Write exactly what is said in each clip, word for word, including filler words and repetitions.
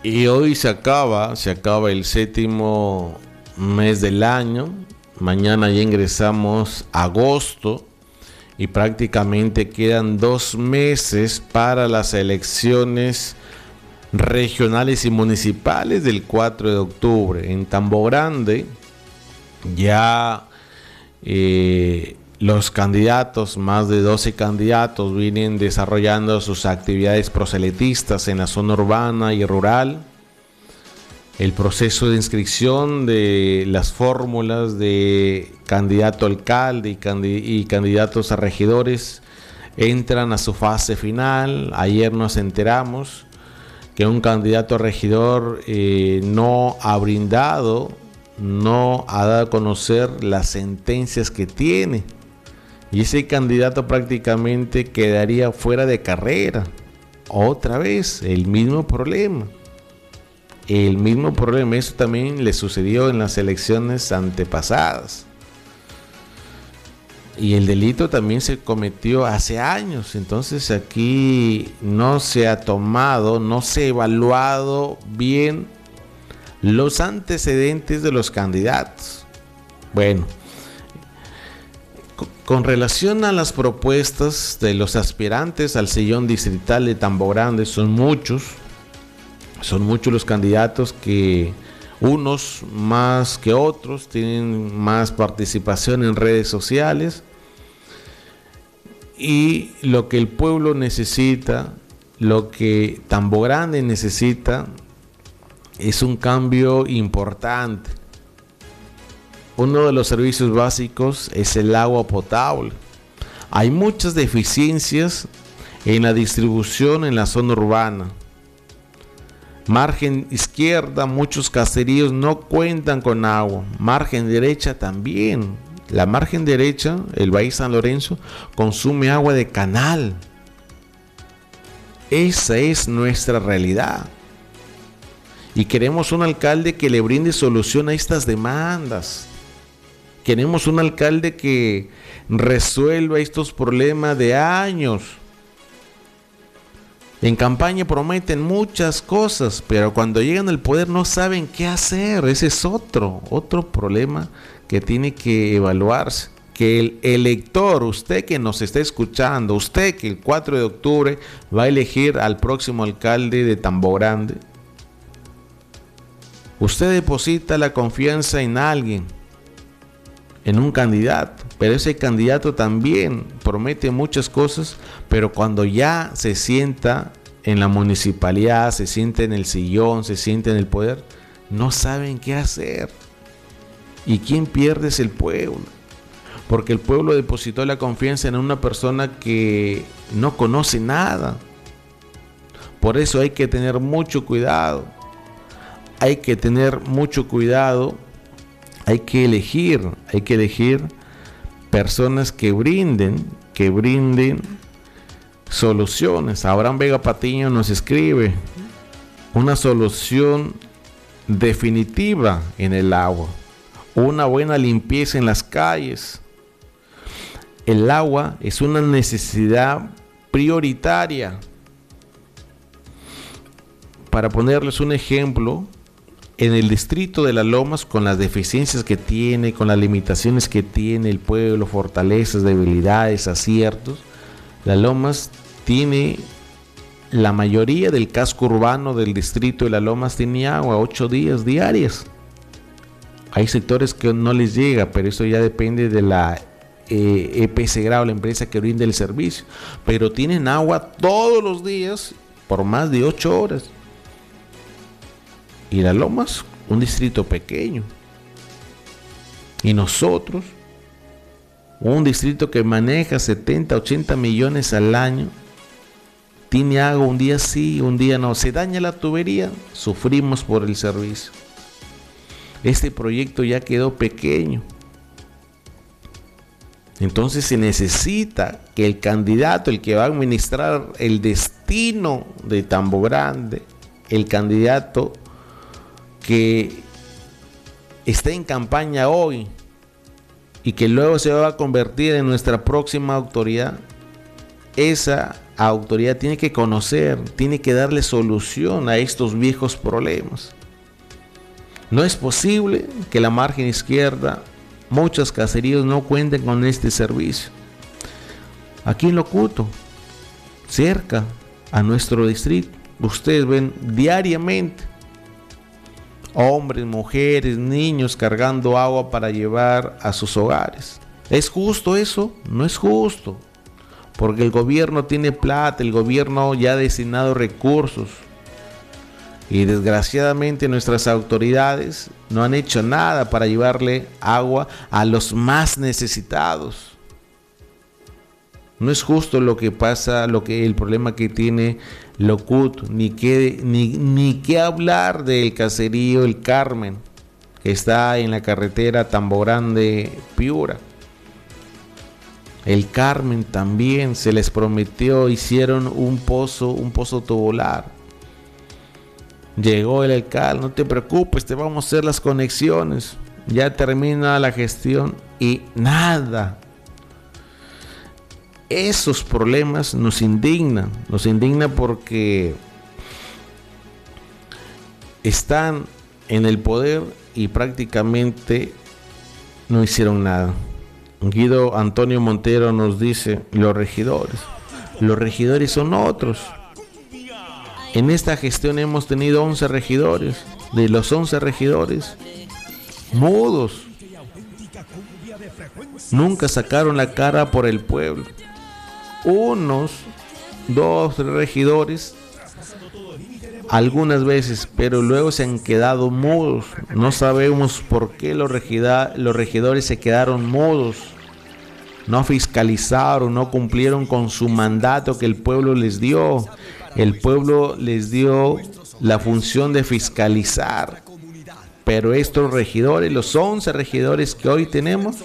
Y hoy se acaba, se acaba el séptimo mes del año. Mañana ya ingresamos a agosto y prácticamente quedan dos meses para las elecciones regionales y municipales del cuatro de octubre. En Tambo Grande ya eh, los candidatos, más de doce candidatos, vienen desarrollando sus actividades proselitistas en la zona urbana y rural. El proceso de inscripción de las fórmulas de candidato a alcalde y, candid- y candidatos a regidores entran a su fase final. Ayer nos enteramos que un candidato a regidor eh, no ha brindado, no ha dado a conocer las sentencias que tiene. Y ese candidato prácticamente quedaría fuera de carrera. Otra vez, el mismo problema. El mismo problema. Eso también le sucedió en las elecciones antepasadas. Y el delito también se cometió hace años. Entonces aquí no se ha tomado, no se ha evaluado bien los antecedentes de los candidatos. Bueno, con relación a las propuestas de los aspirantes al sillón distrital de Tambo Grande, son muchos, son muchos los candidatos, que unos más que otros tienen más participación en redes sociales, y lo que el pueblo necesita, lo que Tambo Grande necesita, es un cambio importante. Uno de los servicios básicos es el agua potable. Hay muchas deficiencias en la distribución en la zona urbana. Margen izquierda, muchos caseríos no cuentan con agua. Margen derecha también. La margen derecha, el Valle San Lorenzo, consume agua de canal. Esa es nuestra realidad. Y queremos un alcalde que le brinde solución a estas demandas. Queremos un alcalde que resuelva estos problemas de años. En campaña prometen muchas cosas, pero cuando llegan al poder no saben qué hacer. Ese es otro, otro problema que tiene que evaluarse. Que el elector, usted que nos está escuchando, usted que el cuatro de octubre va a elegir al próximo alcalde de Tambo Grande, usted deposita la confianza en alguien, en un candidato, pero ese candidato también promete muchas cosas, pero cuando ya se sienta en la municipalidad, se siente en el sillón, se siente en el poder, no saben qué hacer. ¿Y quién pierde? Es el pueblo, porque el pueblo depositó la confianza en una persona que no conoce nada. Por eso hay que tener mucho cuidado, hay que tener mucho cuidado. Hay que elegir, hay que elegir personas que brinden, que brinden soluciones. Abraham Vega Patiño nos escribe una solución definitiva en el agua, una buena limpieza en las calles. El agua es una necesidad prioritaria. Para ponerles un ejemplo, en el distrito de Las Lomas, con las deficiencias que tiene, con las limitaciones que tiene el pueblo, fortalezas, debilidades, aciertos, Las Lomas tiene, la mayoría del casco urbano del distrito de Las Lomas tiene agua ocho días diarias. Hay sectores que no les llega, pero eso ya depende de la eh, E P C Grau, la empresa que brinda el servicio. Pero tienen agua todos los días por más de ocho horas. Y Las Lomas, un distrito pequeño. Y nosotros, un distrito que maneja setenta, ochenta millones al año, tiene agua un día sí, un día no. Se daña la tubería, sufrimos por el servicio. Este proyecto ya quedó pequeño. Entonces se necesita que el candidato, el que va a administrar el destino de Tambo Grande, el candidato que está en campaña hoy y que luego se va a convertir en nuestra próxima autoridad, esa autoridad tiene que conocer, tiene que darle solución a estos viejos problemas. No es posible que la margen izquierda, muchos caseríos no cuenten con este servicio. Aquí en Locuto, cerca a nuestro distrito, ustedes ven diariamente hombres, mujeres, niños cargando agua para llevar a sus hogares. ¿Es justo eso? No es justo, porque el gobierno tiene plata, el gobierno ya ha destinado recursos y desgraciadamente nuestras autoridades no han hecho nada para llevarle agua a los más necesitados. No es justo lo que pasa, lo que el problema que tiene Locuto, ni que ni ni qué hablar del caserío El Carmen, que está en la carretera Tambo Grande Piura. El Carmen también se les prometió, hicieron un pozo, un pozo tubular. Llegó el alcalde, no te preocupes, te vamos a hacer las conexiones. Ya termina la gestión y nada. Esos problemas nos indignan, nos indigna porque están en el poder y prácticamente no hicieron nada. Guido Antonio Montero nos dice, los regidores, los regidores son otros. En esta gestión hemos tenido once regidores, de los once regidores, mudos. Nunca sacaron la cara por el pueblo. Unos, dos regidores, algunas veces, pero luego se han quedado mudos. No sabemos por qué los, regida, los regidores se quedaron mudos. No fiscalizaron, no cumplieron con su mandato que el pueblo les dio. El pueblo les dio la función de fiscalizar. Pero estos regidores, los once regidores que hoy tenemos,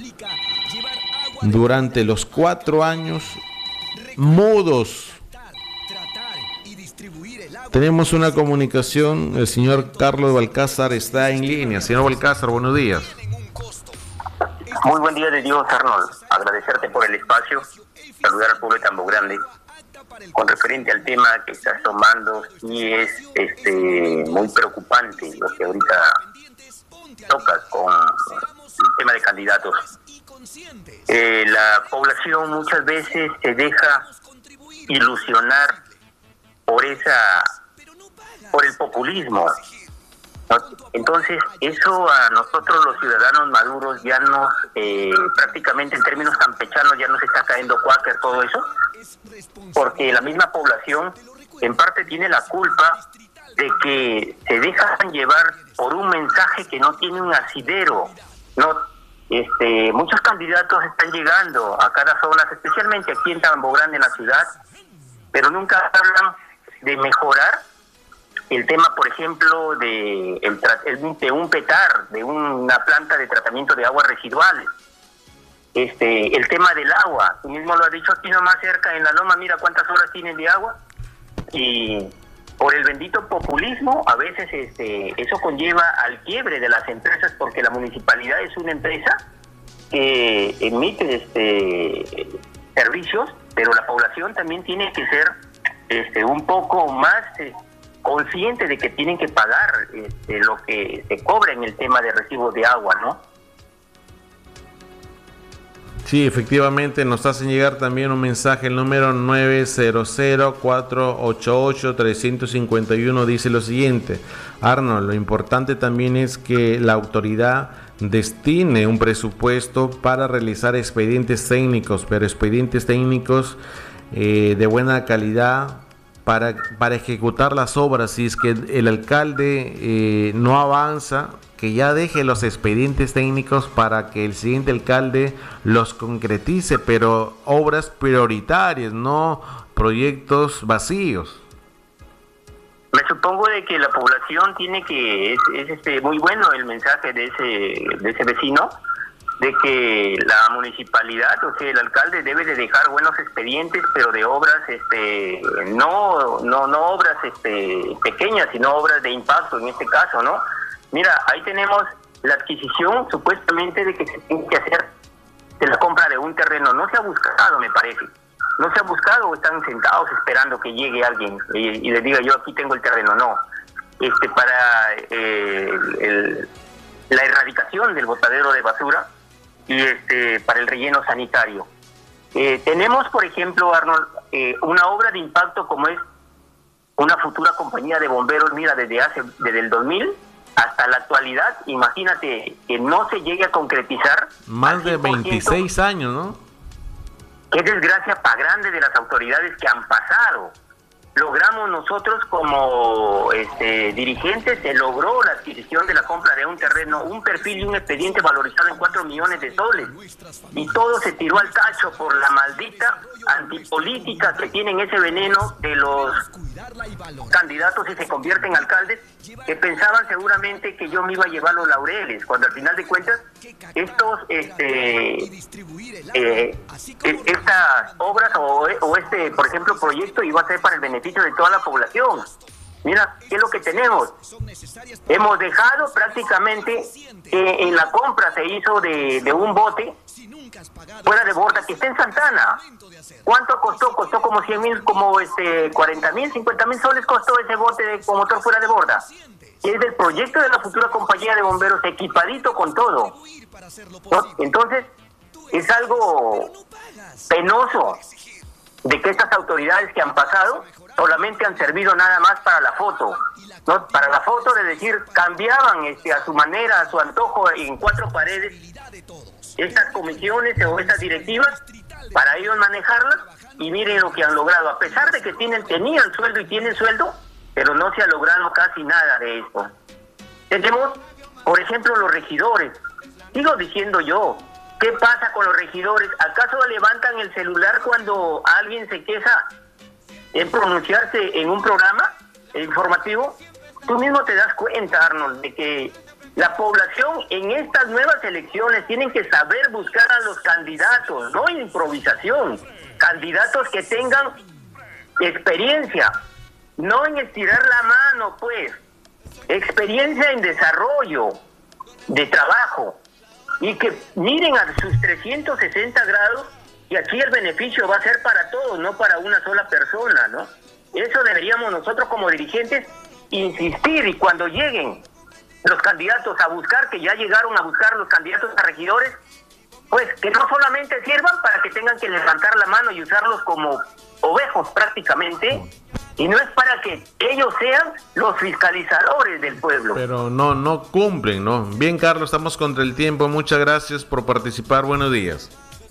durante los cuatro años, mudos. Tenemos una comunicación, el señor Carlos Balcázar está en línea. Señor Balcázar, buenos días. Muy buen día de Dios, Arnold. Agradecerte por el espacio, saludar al pueblo de Tambo Grande. Con referente al tema que estás tomando, sí es este muy preocupante lo que ahorita tocas con el tema de candidatos. Eh, la población muchas veces se deja ilusionar por esa, por el populismo, ¿no? Entonces eso a nosotros los ciudadanos maduros ya nos, eh, prácticamente en términos campechanos ya nos está cayendo cuáquer todo eso, porque la misma población en parte tiene la culpa de que se dejan llevar por un mensaje que no tiene un asidero, no. Este, muchos candidatos están llegando a cada zona, especialmente aquí en Tambo Grande, en la ciudad, pero nunca hablan de mejorar el tema, por ejemplo, de, el, el, de un petar, de una planta de tratamiento de aguas residuales. Este, el tema del agua, tú mismo lo has dicho aquí nomás cerca en la Loma, mira cuántas horas tienen de agua, y por el bendito populismo, a veces este, eso conlleva al quiebre de las empresas, porque la municipalidad es una empresa que emite este, servicios, pero la población también tiene que ser este, un poco más eh, consciente de que tienen que pagar este, lo que se cobra en el tema de recibos de agua, ¿no? Sí, efectivamente, nos hacen llegar también un mensaje, el número nueve cero cero cuatro ocho ocho tres cinco uno dice lo siguiente: Arnold, lo importante también es que la autoridad destine un presupuesto para realizar expedientes técnicos, pero expedientes técnicos eh, de buena calidad para, para ejecutar las obras. Si es que el alcalde eh, no avanza, que ya deje los expedientes técnicos para que el siguiente alcalde los concretice, pero obras prioritarias, no proyectos vacíos. Me supongo de que la población tiene que, es, es este muy bueno el mensaje de ese, de ese vecino, de que la municipalidad, o sea, el alcalde debe de dejar buenos expedientes, pero de obras, este, no, no, no obras este, pequeñas, sino obras de impacto en este caso, ¿no? Mira, ahí tenemos la adquisición supuestamente de que se tiene que hacer de la compra de un terreno. No se ha buscado, me parece. no se ha buscado o están sentados esperando que llegue alguien y, y les diga yo aquí tengo el terreno. No, este para eh, el, el, la erradicación del botadero de basura y este para el relleno sanitario. Eh, tenemos, por ejemplo, Arnold, eh, una obra de impacto como es una futura compañía de bomberos, mira, desde hace desde el dos mil hasta la actualidad, imagínate que no se llegue a concretizar. Más de veintiséis años, ¿no? Qué desgracia para grande de las autoridades que han pasado. Logramos nosotros como este, dirigentes, se logró la adquisición de la compra de un terreno, un perfil y un expediente valorizado en cuatro millones de soles. Y todo se tiró al tacho por la maldita antipolítica que tienen ese veneno de los candidatos y se convierten en alcaldes, que pensaban seguramente que yo me iba a llevar los laureles, cuando al final de cuentas estos este eh, estas obras o, o este, por ejemplo, proyecto iba a ser para el beneficio de toda la población. Mira, ¿qué es lo que tenemos? Hemos dejado prácticamente que en la compra se hizo de, de un bote fuera de borda que está en Santana. ¿Cuánto costó? Costó como cien mil, como este cuarenta mil, cincuenta mil soles costó ese bote de, con motor fuera de borda. Y es del proyecto de la futura compañía de bomberos, equipadito con todo, ¿no? Entonces, es algo penoso de que estas autoridades que han pasado solamente han servido nada más para la foto, ¿no? Para la foto de decir, cambiaban este, a su manera, a su antojo, en cuatro paredes, estas comisiones o estas directivas, para ellos manejarlas, y miren lo que han logrado, a pesar de que tienen tenían sueldo y tienen sueldo, pero no se ha logrado casi nada de esto. Tenemos, por ejemplo, los regidores. Sigo diciendo yo, ¿qué pasa con los regidores? ¿Acaso levantan el celular cuando alguien se queja en pronunciarse en un programa informativo? Tú mismo te das cuenta, Arnold, de que la población en estas nuevas elecciones tienen que saber buscar a los candidatos, no improvisación, candidatos que tengan experiencia, no en estirar la mano, pues, experiencia en desarrollo de trabajo, y que miren a sus trescientos sesenta grados, y aquí el beneficio va a ser para todos, no para una sola persona, ¿no? Eso deberíamos nosotros como dirigentes insistir, y cuando lleguen los candidatos a buscar, que ya llegaron a buscar los candidatos a regidores, pues que no solamente sirvan para que tengan que levantar la mano y usarlos como ovejos prácticamente, y no es para que ellos sean los fiscalizadores del pueblo. Pero no, no cumplen, ¿no? Bien, Carlos, estamos contra el tiempo. Muchas gracias por participar. Buenos días.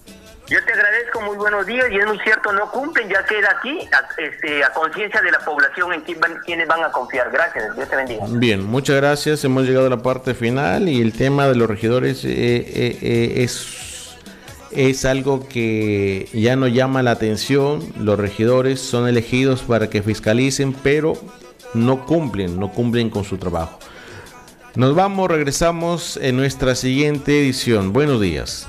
Yo te agradezco, muy buenos días, y es muy cierto, no cumplen, ya queda aquí a, este, a conciencia de la población en quién van, quienes van a confiar. Gracias, Dios te bendiga. Bien, muchas gracias, hemos llegado a la parte final, y el tema de los regidores eh, eh, eh, es, es algo que ya no llama la atención. Los regidores son elegidos para que fiscalicen, pero no cumplen, no cumplen con su trabajo. Nos vamos, regresamos en nuestra siguiente edición. Buenos días.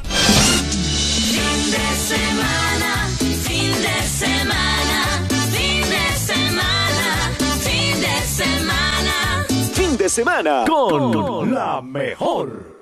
De semana con, con la mejor.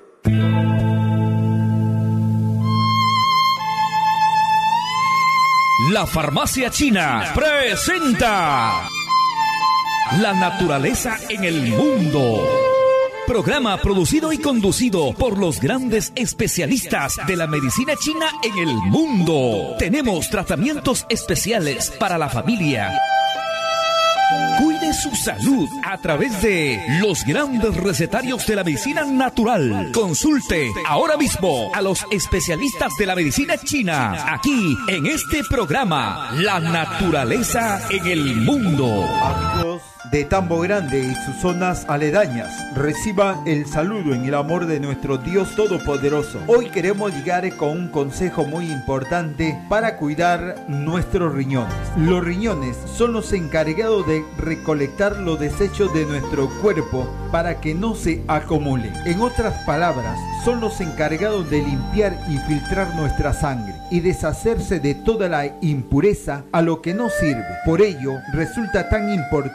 La Farmacia China presenta La naturaleza en el mundo. Programa producido y conducido por los grandes especialistas de la medicina china en el mundo. Tenemos tratamientos especiales para la familia. Cuide su salud a través de los grandes recetarios de la medicina natural. Consulte ahora mismo a los especialistas de la medicina china, aquí en este programa, La naturaleza en el mundo. Amigos de Tambo Grande y sus zonas aledañas, reciban el saludo en el amor de nuestro Dios Todopoderoso. Hoy queremos llegar con un consejo muy importante para cuidar nuestros riñones. Los riñones son los encargados de recolectar los desechos de nuestro cuerpo para que no se acumulen. En otras palabras, son los encargados de limpiar y filtrar nuestra sangre y deshacerse de toda la impureza a lo que no sirve. Por ello, resulta tan importante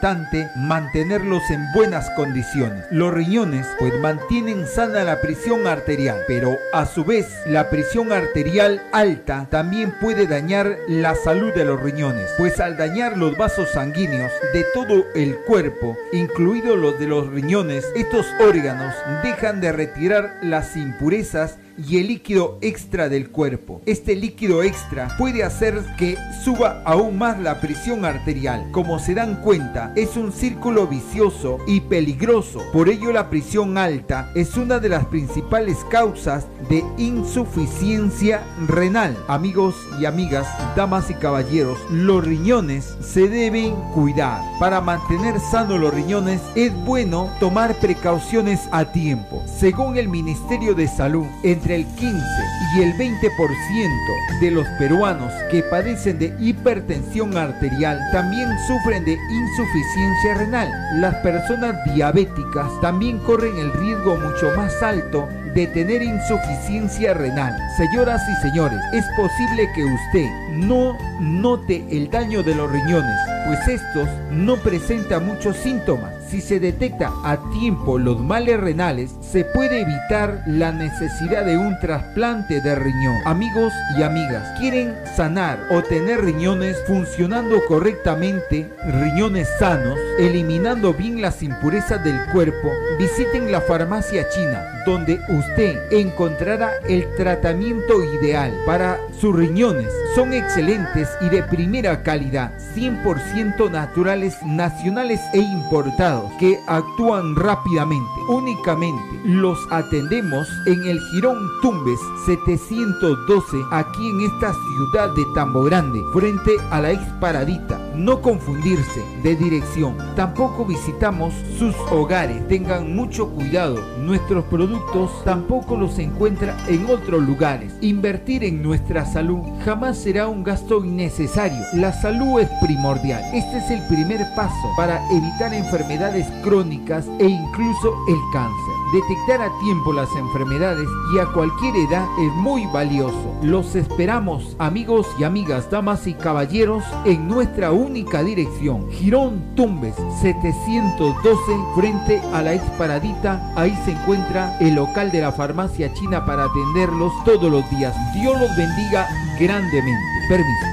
importante mantenerlos en buenas condiciones. Los riñones pues mantienen sana la presión arterial, pero a su vez la presión arterial alta también puede dañar la salud de los riñones, pues al dañar los vasos sanguíneos de todo el cuerpo, incluidos los de los riñones, estos órganos dejan de retirar las impurezas y el líquido extra del cuerpo. Este líquido extra puede hacer que suba aún más la presión arterial. Como se dan cuenta, es un círculo vicioso y peligroso. Por ello, la presión alta es una de las principales causas de insuficiencia renal. Amigos y amigas, damas y caballeros, los riñones se deben cuidar. Para mantener sanos los riñones es bueno tomar precauciones a tiempo. Según el Ministerio de Salud, entre el quince y el veinte por ciento de los peruanos que padecen de hipertensión arterial también sufren de insuficiencia renal. Las personas diabéticas también corren el riesgo mucho más alto de tener insuficiencia renal. Señoras y señores, es posible que usted no note el daño de los riñones, pues estos no presentan muchos síntomas. Si se detecta a tiempo los males renales, se puede evitar la necesidad de un trasplante de riñón. Amigos y amigas, ¿quieren sanar o tener riñones funcionando correctamente, riñones sanos, eliminando bien las impurezas del cuerpo? Visiten la farmacia china, donde usted encontrará el tratamiento ideal para sus riñones. Son excelentes y de primera calidad, cien por ciento naturales, nacionales e importados, que actúan rápidamente. Únicamente los atendemos en el Jirón Tumbes setecientos doce, aquí en esta ciudad de Tambo Grande, frente a la ex Paradita. No confundirse de dirección. Tampoco visitamos sus hogares. Tengan mucho cuidado. Nuestros productos tampoco los encuentra en otros lugares. Invertir en nuestra salud jamás será un gasto innecesario. La salud es primordial. Este es el primer paso para evitar enfermedades crónicas e incluso el cáncer. Detectar a tiempo las enfermedades y a cualquier edad es muy valioso. Los esperamos, amigos y amigas, damas y caballeros, en nuestra única dirección, Jirón Tumbes setecientos doce, frente a la ex Paradita. Ahí se encuentra el local de la farmacia china para atenderlos todos los días. Dios los bendiga grandemente. Permiso.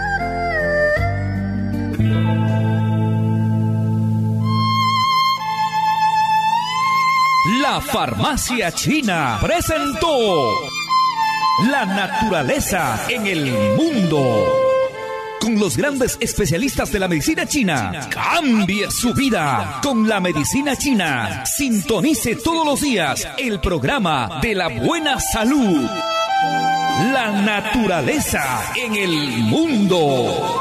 La farmacia china presentó La naturaleza en el mundo, con los grandes especialistas de la medicina china. Cambie su vida con la medicina china. Sintonice todos los días el programa de la buena salud. La naturaleza en el mundo.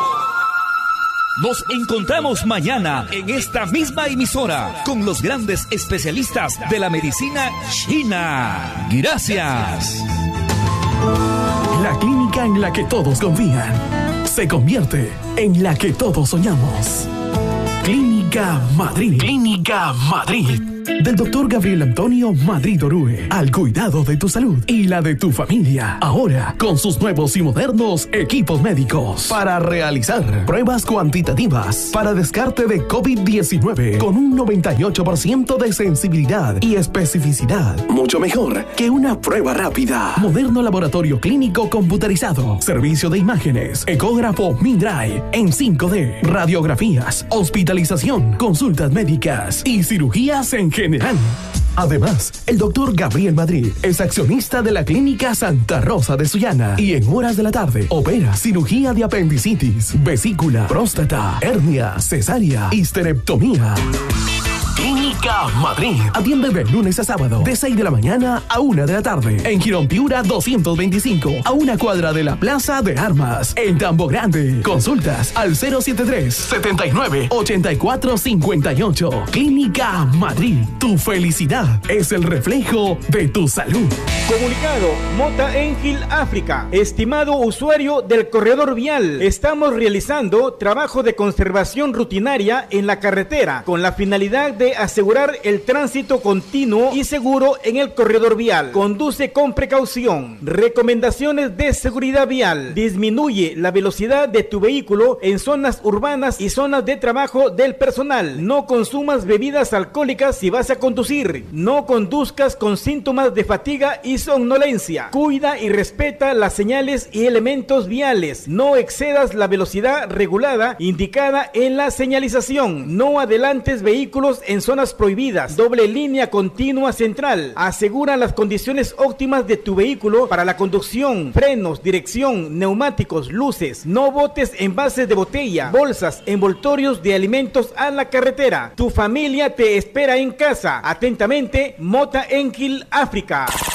Nos encontramos mañana en esta misma emisora con los grandes especialistas de la medicina china. Gracias. La clínica en la que todos confían se convierte en la que todos soñamos. Clínica Madrid. Clínica Madrid. Del doctor Gabriel Antonio Madrid Orue, al cuidado de tu salud y la de tu familia. Ahora con sus nuevos y modernos equipos médicos para realizar pruebas cuantitativas para descarte de COVID diecinueve con un noventa y ocho por ciento de sensibilidad y especificidad. Mucho mejor que una prueba rápida. Moderno laboratorio clínico computarizado. Servicio de imágenes. Ecógrafo Mindray en cinco D. Radiografías. Hospitalización. Consultas médicas y cirugías en general. Además, el doctor Gabriel Madrid es accionista de la Clínica Santa Rosa de Sullana y en horas de la tarde opera cirugía de apendicitis, vesícula, próstata, hernia, cesárea, histerectomía. Clínica Madrid. Atiende de lunes a sábado, de seis de la mañana a una de la tarde. En Jirón Piura doscientos veinticinco, a una cuadra de la Plaza de Armas. En Tambo Grande. Consultas al cero setenta y tres, setenta y nueve, ochenta y cuatro cincuenta y ocho. Clínica Madrid. Tu felicidad es el reflejo de tu salud. Comunicado Mota Engil África. Estimado usuario del corredor vial, estamos realizando trabajo de conservación rutinaria en la carretera con la finalidad de asegurar asegurar el tránsito continuo y seguro en el corredor vial. Conduce con precaución. Recomendaciones de seguridad vial. Disminuye la velocidad de tu vehículo en zonas urbanas y zonas de trabajo del personal. No consumas bebidas alcohólicas si vas a conducir. No conduzcas con síntomas de fatiga y somnolencia. Cuida y respeta las señales y elementos viales. No excedas la velocidad regulada indicada en la señalización. No adelantes vehículos en zonas prohibidas. Doble línea continua central. Asegura las condiciones óptimas de tu vehículo para la conducción, frenos, dirección, neumáticos, luces. No botes envases de botella, bolsas, envoltorios de alimentos a la carretera. Tu familia te espera en casa. Atentamente, Mota Engil África.